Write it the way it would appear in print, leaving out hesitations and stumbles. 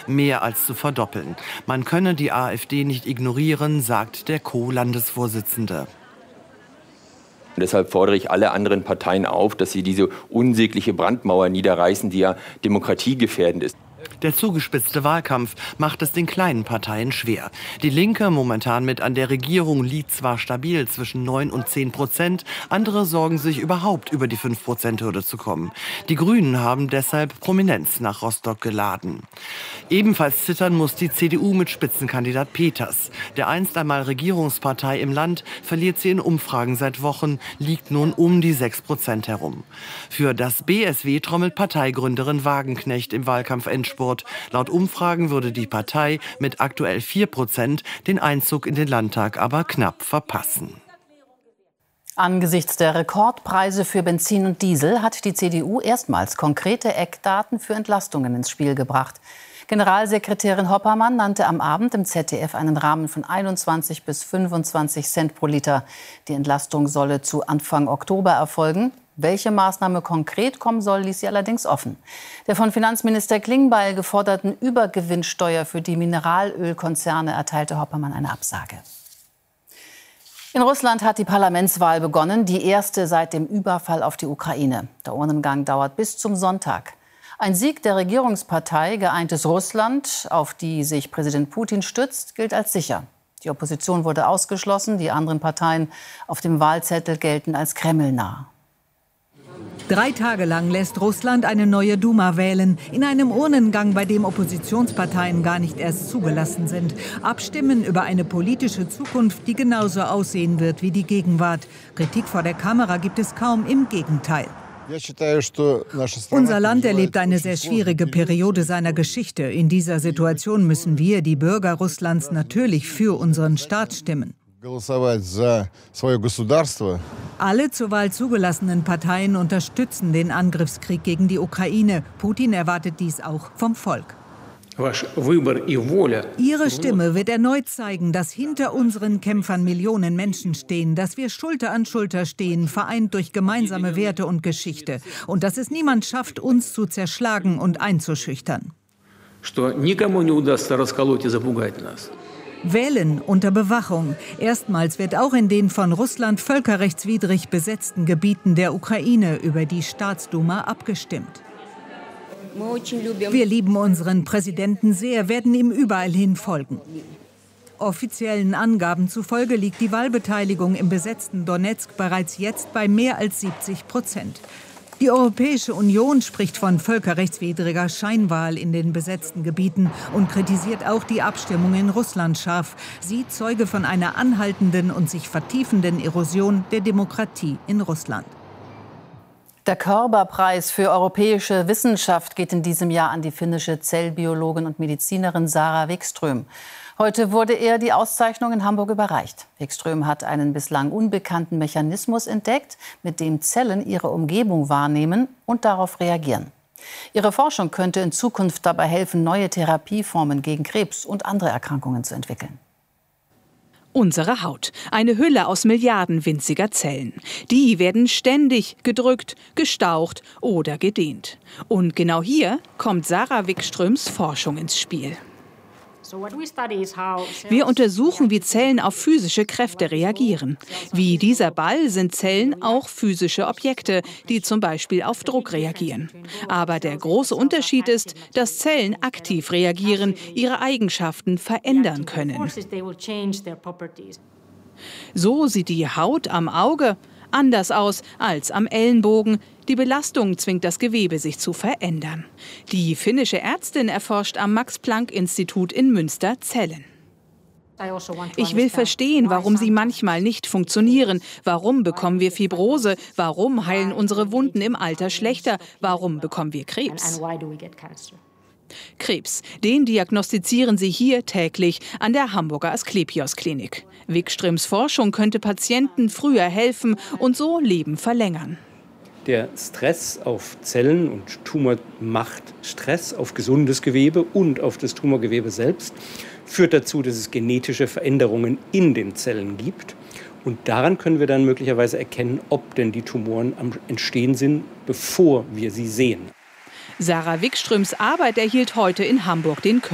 mehr als zu verdoppeln. Man könne die AfD nicht ignorieren, sagt der Co-Landesvorsitzende. Und deshalb fordere ich alle anderen Parteien auf, dass sie diese unsägliche Brandmauer niederreißen, die ja demokratiegefährdend ist. Der zugespitzte Wahlkampf macht es den kleinen Parteien schwer. Die Linke, momentan mit an der Regierung, liegt zwar stabil zwischen 9 und 10%, andere sorgen sich überhaupt über die 5%-Hürde zu kommen. Die Grünen haben deshalb Prominenz nach Rostock geladen. Ebenfalls zittern muss die CDU mit Spitzenkandidat Peters. Der einst einmal Regierungspartei im Land verliert sie in Umfragen seit Wochen, liegt nun um die 6% herum. Für das BSW trommelt Parteigründerin Wagenknecht im Wahlkampfendspurt. Laut Umfragen würde die Partei mit aktuell 4% den Einzug in den Landtag aber knapp verpassen. Angesichts der Rekordpreise für Benzin und Diesel hat die CDU erstmals konkrete Eckdaten für Entlastungen ins Spiel gebracht. Generalsekretärin Hoppermann nannte am Abend im ZDF einen Rahmen von 21 bis 25 Cent pro Liter. Die Entlastung solle zu Anfang Oktober erfolgen. Welche Maßnahme konkret kommen soll, ließ sie allerdings offen. Der von Finanzminister Klingbeil geforderten Übergewinnsteuer für die Mineralölkonzerne erteilte Hoppermann eine Absage. In Russland hat die Parlamentswahl begonnen, die erste seit dem Überfall auf die Ukraine. Der Urnengang dauert bis zum Sonntag. Ein Sieg der Regierungspartei Geeintes Russland, auf die sich Präsident Putin stützt, gilt als sicher. Die Opposition wurde ausgeschlossen, die anderen Parteien auf dem Wahlzettel gelten als kremlnah. 3 Tage lang lässt Russland eine neue Duma wählen, in einem Urnengang, bei dem Oppositionsparteien gar nicht erst zugelassen sind. Abstimmen über eine politische Zukunft, die genauso aussehen wird wie die Gegenwart. Kritik vor der Kamera gibt es kaum, im Gegenteil. Unser Land erlebt eine sehr schwierige Periode seiner Geschichte. In dieser Situation müssen wir, die Bürger Russlands, natürlich für unseren Staat stimmen. Alle zur Wahl zugelassenen Parteien unterstützen den Angriffskrieg gegen die Ukraine. Putin erwartet dies auch vom Volk. Ihre Stimme wird erneut zeigen, dass hinter unseren Kämpfern Millionen Menschen stehen, dass wir Schulter an Schulter stehen, vereint durch gemeinsame Werte und Geschichte. Und dass es niemand schafft, uns zu zerschlagen und einzuschüchtern. Wählen unter Bewachung. Erstmals wird auch in den von Russland völkerrechtswidrig besetzten Gebieten der Ukraine über die Staatsduma abgestimmt. Wir lieben unseren Präsidenten sehr, werden ihm überall hin folgen. Offiziellen Angaben zufolge liegt die Wahlbeteiligung im besetzten Donezk bereits jetzt bei mehr als 70%. Die Europäische Union spricht von völkerrechtswidriger Scheinwahl in den besetzten Gebieten und kritisiert auch die Abstimmung in Russland scharf. Sie zeuge von einer anhaltenden und sich vertiefenden Erosion der Demokratie in Russland. Der Körber-Preis für europäische Wissenschaft geht in diesem Jahr an die finnische Zellbiologin und Medizinerin Sara Wikström. Heute wurde ihr die Auszeichnung in Hamburg überreicht. Wikström hat einen bislang unbekannten Mechanismus entdeckt, mit dem Zellen ihre Umgebung wahrnehmen und darauf reagieren. Ihre Forschung könnte in Zukunft dabei helfen, neue Therapieformen gegen Krebs und andere Erkrankungen zu entwickeln. Unsere Haut. Eine Hülle aus Milliarden winziger Zellen. Die werden ständig gedrückt, gestaucht oder gedehnt. Und genau hier kommt Sara Wikströms Forschung ins Spiel. Wir untersuchen, wie Zellen auf physische Kräfte reagieren. Wie dieser Ball sind Zellen auch physische Objekte, die zum Beispiel auf Druck reagieren. Aber der große Unterschied ist, dass Zellen aktiv reagieren, ihre Eigenschaften verändern können. So sieht die Haut am Auge anders aus als am Ellenbogen. Die Belastung zwingt das Gewebe, sich zu verändern. Die finnische Ärztin erforscht am Max-Planck-Institut in Münster Zellen. Ich will verstehen, warum sie manchmal nicht funktionieren. Warum bekommen wir Fibrose? Warum heilen unsere Wunden im Alter schlechter? Warum bekommen wir Krebs? Krebs, den diagnostizieren sie hier täglich an der Hamburger Asklepios-Klinik. Wikströms Forschung könnte Patienten früher helfen und so Leben verlängern. Der Stress auf Zellen und Tumor macht Stress auf gesundes Gewebe und auf das Tumorgewebe selbst, führt dazu, dass es genetische Veränderungen in den Zellen gibt. Und daran können wir dann möglicherweise erkennen, ob denn die Tumoren am Entstehen sind, bevor wir sie sehen. Sara Wikströms Arbeit erhielt heute in Hamburg den